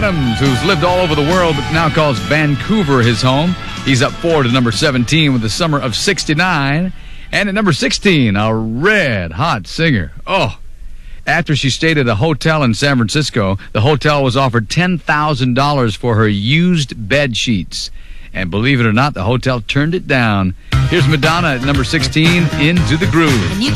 Adams, who's lived all over the world but now calls Vancouver his home. He's up 4 to number 17 with the Summer of 69. And at number 16, a red-hot singer. Oh, after she stayed at a hotel in San Francisco, the hotel was offered $10,000 for her used bed sheets. And believe it or not, the hotel turned it down. Here's Madonna at number 16, Into the Groove.